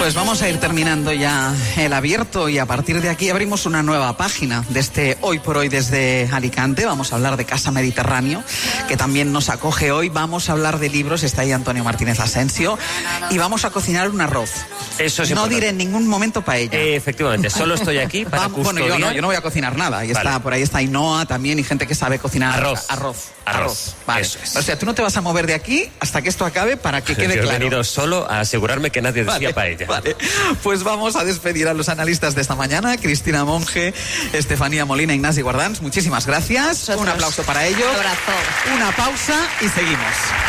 Pues vamos a ir terminando ya el abierto y a partir de aquí abrimos una nueva página de este Hoy por Hoy desde Alicante. Vamos a hablar de Casa Mediterráneo, que también nos acoge hoy. Vamos a hablar de libros, está ahí Antonio Martínez Asensio, y vamos a cocinar un arroz. Eso es no importante. diré en ningún momento paella. Efectivamente, solo estoy aquí para custodiar. Bueno, yo no voy a cocinar nada. Y vale. por ahí está Ainhoa también y gente que sabe cocinar arroz. Vale. Eso es. O sea, tú no te vas a mover de aquí hasta que esto acabe para que quede Yo claro. he venido solo a asegurarme que nadie decía paella. Vale, pues vamos a despedir a los analistas de esta mañana, Cristina Monge, Estefanía Molina, Ignasi Guardans. Muchísimas gracias. Un aplauso para ellos. Un abrazo. Una pausa y seguimos.